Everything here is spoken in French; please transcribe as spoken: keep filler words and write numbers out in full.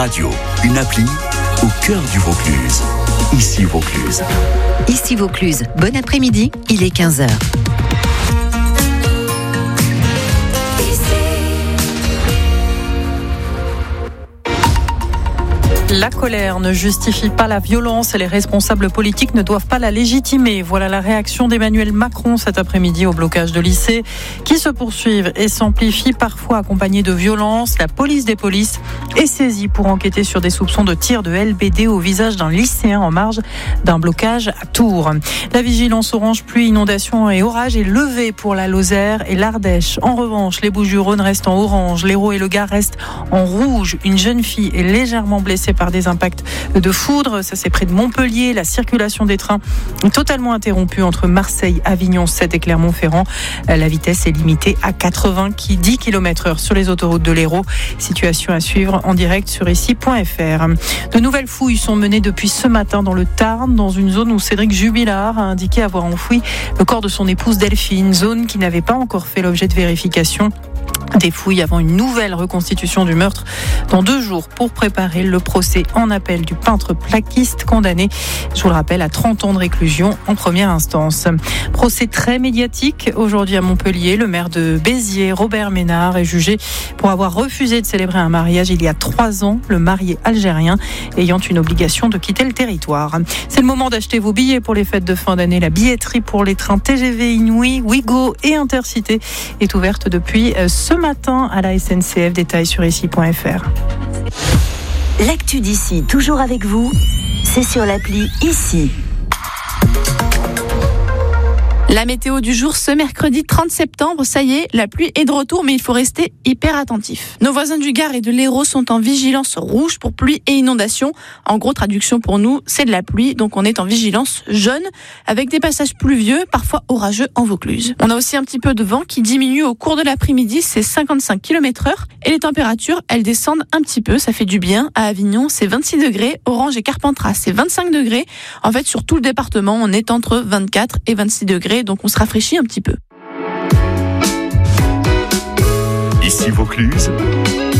Radio, une appli au cœur du Vaucluse. Ici Vaucluse. Ici Vaucluse. Bon après-midi, il est quinze heures. La colère ne justifie pas la violence et les responsables politiques ne doivent pas la légitimer. Voilà la réaction d'Emmanuel Macron cet après-midi au blocage de lycées qui se poursuivent et s'amplifient, parfois accompagnés de violence. La police des polices est saisie pour enquêter sur des soupçons de tir de L B D au visage d'un lycéen en marge d'un blocage à Tours. La vigilance orange pluie, inondation et orage est levée pour la Lozère et l'Ardèche. En revanche, les Bouches-du-Rhône restent en orange, l'Hérault et le Gard restent en rouge. Une jeune fille est légèrement blessée par par des impacts de foudre. Ça, c'est près de Montpellier. La circulation des trains est totalement interrompue entre Marseille, Avignon, Sète et Clermont-Ferrand. La vitesse est limitée à quatre-vingt-dix kilomètres heure sur les autoroutes de l'Hérault. Situation à suivre en direct sur ici point f r. De nouvelles fouilles sont menées depuis ce matin dans le Tarn, dans une zone où Cédric Jubilard a indiqué avoir enfoui le corps de son épouse Delphine, zone qui n'avait pas encore fait l'objet de vérification. Des fouilles avant une nouvelle reconstitution du meurtre dans deux jours pour préparer le procès en appel du peintre plaquiste condamné, je vous le rappelle, à trente ans de réclusion en première instance. Procès très médiatique aujourd'hui à Montpellier. Le maire de Béziers, Robert Ménard, est jugé pour avoir refusé de célébrer un mariage il y a trois ans, le marié algérien ayant une obligation de quitter le territoire. C'est le moment d'acheter vos billets pour les fêtes de fin d'année. La billetterie pour les trains T G V Inouï, Ouigo et Intercité est ouverte depuis ce matin à la S N C F. Détails sur ici point f r. L'actu d'ici, toujours avec vous, c'est sur l'appli Ici. La météo du jour ce mercredi trente septembre, ça y est, la pluie est de retour, mais il faut rester hyper attentif. Nos voisins du Gard et de l'Hérault sont en vigilance rouge pour pluie et inondation. En gros, traduction pour nous, c'est de la pluie, donc on est en vigilance jaune, avec des passages pluvieux, parfois orageux en Vaucluse. On a aussi un petit peu de vent qui diminue au cours de l'après-midi, c'est cinquante-cinq kilomètres heure, et les températures, elles descendent un petit peu, ça fait du bien. À Avignon, c'est vingt-six degrés, Orange et Carpentras, c'est vingt-cinq degrés. En fait, sur tout le département, on est entre vingt-quatre et vingt-six degrés, donc on se rafraîchit un petit peu. Ici Vaucluse,